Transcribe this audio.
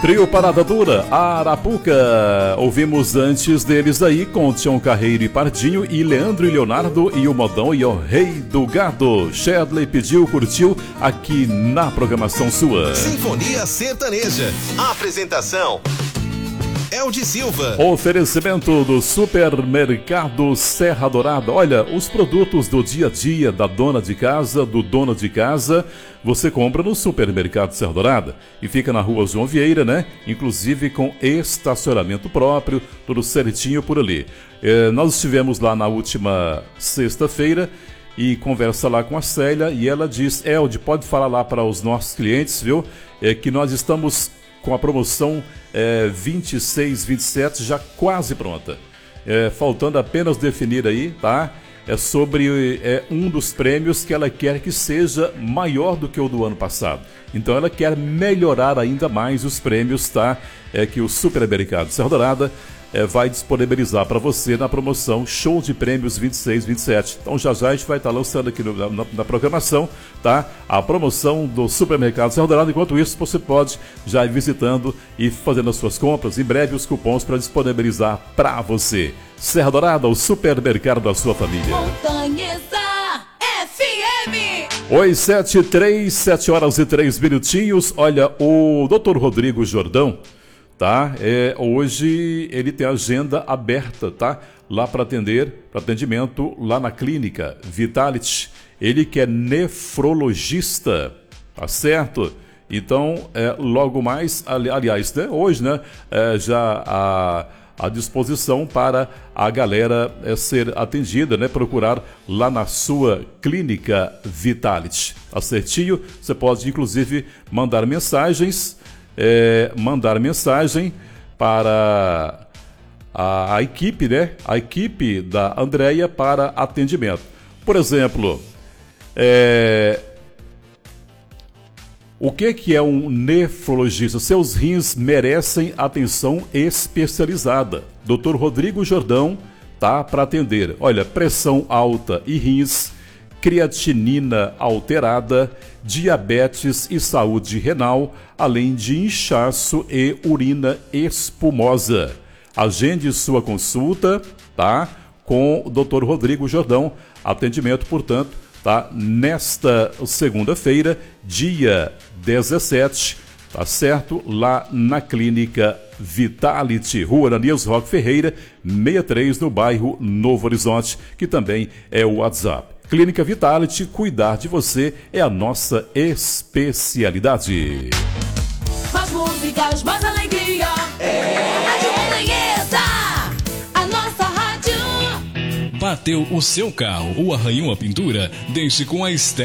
Trio Parada Dura, Arapuca. Ouvimos antes deles aí com Tião Carreiro e Pardinho e Leandro e Leonardo e o Modão e o Rei do Gado. Shedley pediu, curtiu aqui na programação sua. Sinfonia Sertaneja. Apresentação: Eldi Silva. Oferecimento do Supermercado Serra Dourada. Olha, os produtos do dia a dia da dona de casa, do dono de casa, você compra no Supermercado Serra Dourada e fica na rua João Vieira, né? Inclusive com estacionamento próprio, tudo certinho por ali. Nós estivemos lá na última sexta-feira e conversa lá com a Célia e ela diz: Eldi, pode falar lá para os nossos clientes, viu? Que nós estamos com a promoção 26, 27 já quase pronta. Faltando apenas definir aí, tá? É sobre um dos prêmios que ela quer que seja maior do que o do ano passado. Então ela quer melhorar ainda mais os prêmios, tá? Que o Supermercado Serra Dourada vai disponibilizar para você na promoção Show de Prêmios 26, 27. Então já a gente vai estar lançando aqui na programação, tá? A promoção do Supermercado Serra Dourada. Enquanto isso, você pode já ir visitando e fazendo as suas compras. Em breve os cupons para disponibilizar para você. Serra Dourada, o supermercado da sua família. Montanhesa FM. Oi, 7 horas e 3 minutinhos. Olha, o Dr. Rodrigo Jordão, tá? Hoje ele tem agenda aberta, tá? Lá para atendimento lá na clínica Vitality. Ele que é nefrologista, tá certo? Então, logo mais, aliás, né? Hoje, né? Já à disposição para a galera ser atendida, né? Procurar lá na sua clínica Vitality. Tá certinho? Você pode, inclusive, mandar mensagem para a equipe, né? A equipe da Andréia para atendimento. Por exemplo, o que é um nefrologista? Seus rins merecem atenção especializada. Dr. Rodrigo Jordão tá para atender. Olha, pressão alta e rins, creatinina alterada, diabetes e saúde renal, além de inchaço e urina espumosa. Agende sua consulta, tá? Com o Dr. Rodrigo Jordão. Atendimento, portanto, tá? Nesta segunda-feira, dia 17, tá certo? Lá na clínica Vitality, Rua Ananias Roque Ferreira, 63, no bairro Novo Horizonte, que também é o WhatsApp. Clínica Vitality, cuidar de você é a nossa especialidade. Mais músicas, mais alegria. Rádio Montanhesa, a nossa rádio. Bateu o seu carro ou arranhou a pintura? Deixe com a Estética